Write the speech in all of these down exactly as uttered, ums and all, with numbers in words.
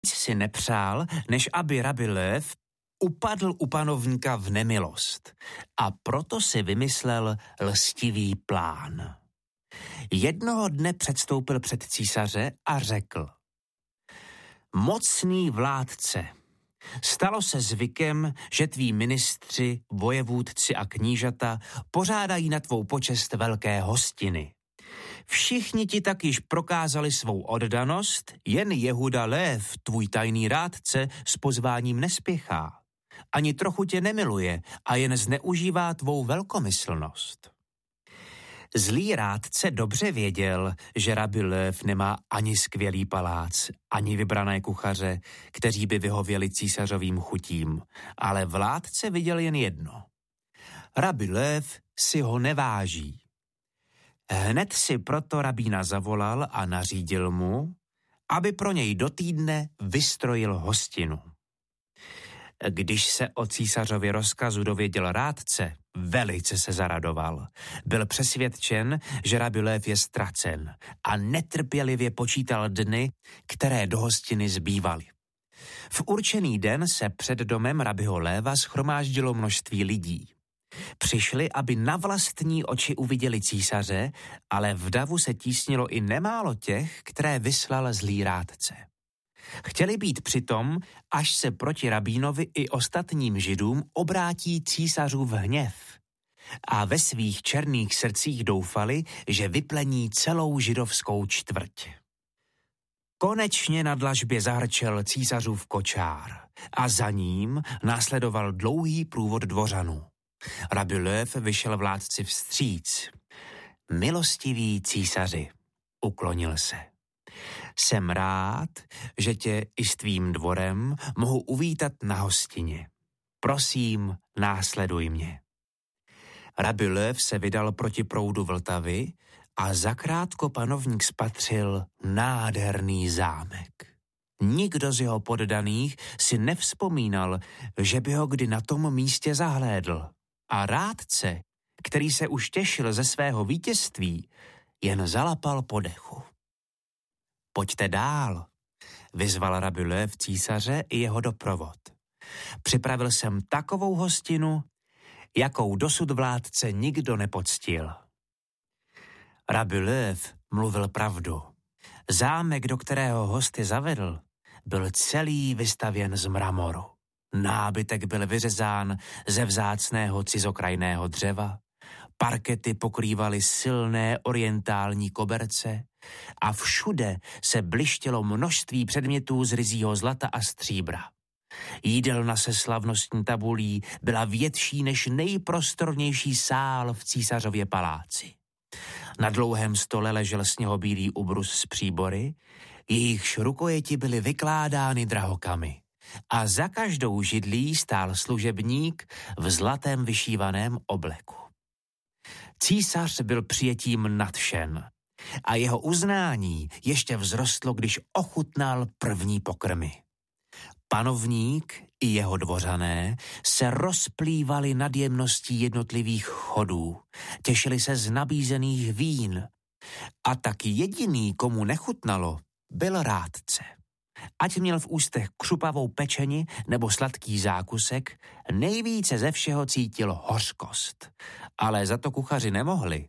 si nepřál, než aby Rabbi Lev upadl u panovníka v nemilost a proto si vymyslel lstivý plán. Jednoho dne předstoupil před císaře a řekl: Mocný vládce, stalo se zvykem, že tví ministři, vojevůdci a knížata pořádají na tvou počest velké hostiny. Všichni ti tak již prokázali svou oddanost, jen Jehuda Lev, tvůj tajný rádce, s pozváním nespěchá. Ani trochu tě nemiluje a jen zneužívá tvou velkomyslnost. Zlý rádce dobře věděl, že Rabbi Lev nemá ani skvělý palác, ani vybrané kuchaře, kteří by vyhověli císařovým chutím, ale vládce viděl jen jedno. Rabbi Lev si ho neváží. Hned si proto rabína zavolal a nařídil mu, aby pro něj do týdne vystrojil hostinu. Když se o císařově rozkazu dověděl rádce, velice se zaradoval. Byl přesvědčen, že Rabbi Lev je ztracen a netrpělivě počítal dny, které do hostiny zbývaly. V určený den se před domem Rabbiho Leva shromáždilo množství lidí. Přišli, aby na vlastní oči uviděli císaře, ale v davu se tísnilo i nemálo těch, které vyslal zlý rádce. Chtěli být přitom, až se proti rabínovi i ostatním židům obrátí císařův hněv. A ve svých černých srdcích doufali, že vyplení celou židovskou čtvrť. Konečně na dlažbě zahrčel císařův kočár a za ním následoval dlouhý průvod dvořanů. Rabbi Lev vyšel vládci vstříc. Milostivý císaři, uklonil se. Jsem rád, že tě i s tvým dvorem mohu uvítat na hostině. Prosím, následuj mě. Rabbi Lev se vydal proti proudu Vltavy a zakrátko panovník spatřil nádherný zámek. Nikdo z jeho poddaných si nevzpomínal, že by ho kdy na tom místě zahlédl. A rádce, který se už těšil ze svého vítězství, jen zalapal po dechu. Pojďte dál, vyzval Rabbi Lev císaře i jeho doprovod. Připravil jsem takovou hostinu, jakou dosud vládce nikdo nepoctil. Rabbi Lev mluvil pravdu. Zámek, do kterého hosty zavedl, byl celý vystavěn z mramoru. Nábytek byl vyřezán ze vzácného cizokrajného dřeva, parkety pokrývaly silné orientální koberce a všude se blištělo množství předmětů z ryzího zlata a stříbra. Jídelna se slavnostní tabulí byla větší než nejprostornější sál v císařově paláci. Na dlouhém stole ležel sněhobílý ubrus s příbory, jejichž rukojeti byly vykládány drahokamy. A za každou židlí stál služebník v zlatém vyšívaném obleku. Císař byl přijetím nadšen a jeho uznání ještě vzrostlo, když ochutnal první pokrmy. Panovník i jeho dvořané se rozplývali nad jemností jednotlivých chodů, těšili se z nabízených vín a tak jediný, komu nechutnalo, byl rádce. Ať měl v ústech křupavou pečeni nebo sladký zákusek, nejvíce ze všeho cítil hořkost, ale za to kuchaři nemohli.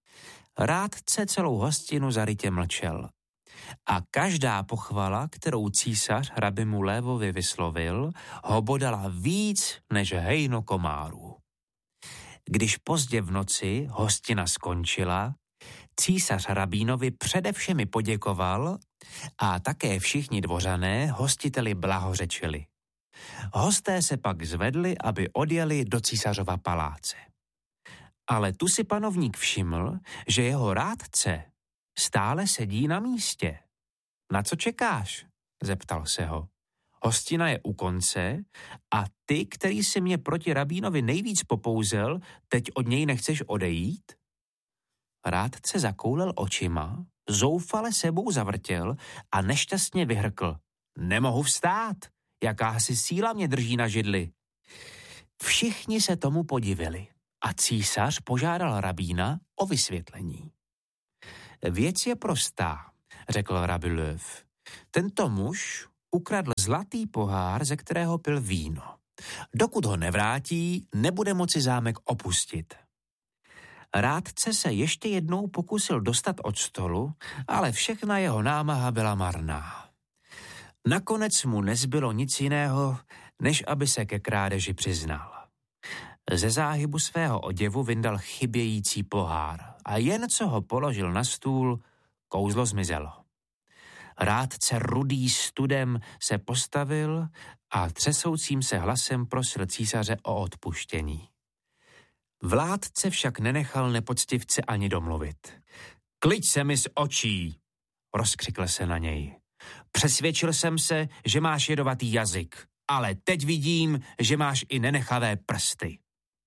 Rádce celou hostinu zarytě mlčel. A každá pochvala, kterou císař Rabbimu Levovi vyslovil, ho bodala víc než hejno komárů. Když pozdě v noci hostina skončila, císař rabínovi především poděkoval a také všichni dvořané hostiteli blahořečili. Hosté se pak zvedli, aby odjeli do císařova paláce. Ale tu si panovník všiml, že jeho rádce stále sedí na místě. Na co čekáš? Zeptal se ho. Hostina je u konce a ty, který si mě proti rabínovi nejvíc popouzel, teď od něj nechceš odejít? Rádce zakoulel očima, zoufale sebou zavrtěl a nešťastně vyhrkl. Nemohu vstát, jakási síla mě drží na židli. Všichni se tomu podivili a císař požádal rabína o vysvětlení. Věc je prostá, řekl Rabbi Lev. Tento muž ukradl zlatý pohár, ze kterého pil víno. Dokud ho nevrátí, nebude moci zámek opustit. Rádce se ještě jednou pokusil dostat od stolu, ale všechna jeho námaha byla marná. Nakonec mu nezbylo nic jiného, než aby se ke krádeži přiznal. Ze záhybu svého oděvu vyndal chybějící pohár a jen co ho položil na stůl, kouzlo zmizelo. Rádce rudý studem se postavil a třesoucím se hlasem prosil císaře o odpuštění. Vládce však nenechal nepoctivce ani domluvit. Kliď se mi z očí, rozkřikl se na něj. Přesvědčil jsem se, že máš jedovatý jazyk, ale teď vidím, že máš i nenechavé prsty.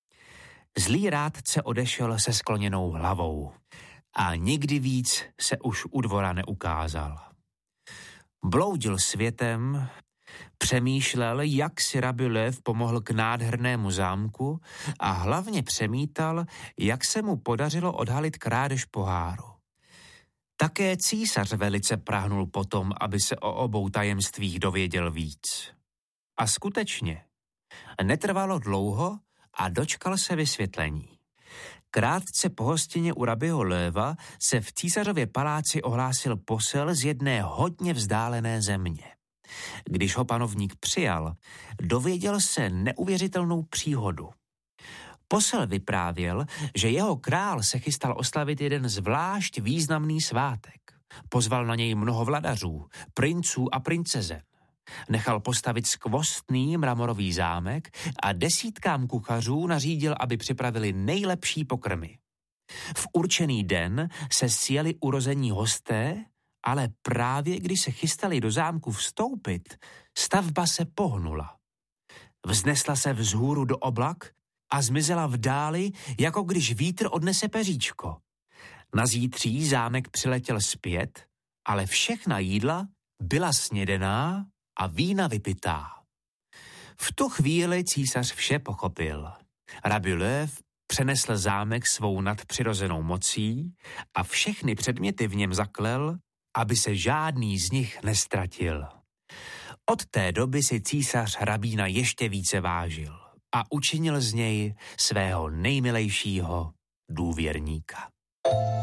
Zlý rádce odešel se skloněnou hlavou a nikdy víc se už u dvora neukázal. Bloudil světem, přemýšlel, jak si Rabelais pomohl k nádhernému zámku a hlavně přemítal, jak se mu podařilo odhalit krádež poháru. Také císař velice prahnul potom, aby se o obou tajemstvích dověděl víc. A skutečně, netrvalo dlouho a dočkal se vysvětlení. Krátce po hostině u rabího Léva se v císařově paláci ohlásil posel z jedné hodně vzdálené země. Když ho panovník přijal, dověděl se neuvěřitelnou příhodu. Posel vyprávěl, že jeho král se chystal oslavit jeden zvlášť významný svátek. Pozval na něj mnoho vladařů, princů a princezen. Nechal postavit skvostný mramorový zámek a desítkám kuchařů nařídil, aby připravili nejlepší pokrmy. V určený den se sjeli urození hosté, ale právě když se chystali do zámku vstoupit, stavba se pohnula. Vznesla se vzhůru do oblak a zmizela v dáli, jako když vítr odnese peříčko. Na zítří zámek přiletěl zpět, ale všechna jídla byla snědená a vína vypitá. V tu chvíli císař vše pochopil. Rabelais přenesl zámek svou nadpřirozenou mocí a všechny předměty v něm zaklel, aby se žádný z nich nestratil. Od té doby si císař rabína ještě více vážil a učinil z něj svého nejmilejšího důvěrníka.